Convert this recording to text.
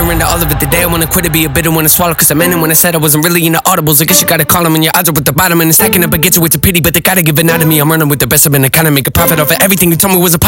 bitter into all of it. The day I wanna quit it, be a bitter one to swallow. Cause I meant it when I said I wasn't really into audibles. I guess you gotta call them when your odds are at the bottom. And it's stacking up against it with the pity, but they gotta give it out of me. I'm running with the best, I've been to kinda make a profit off of everything you told me was a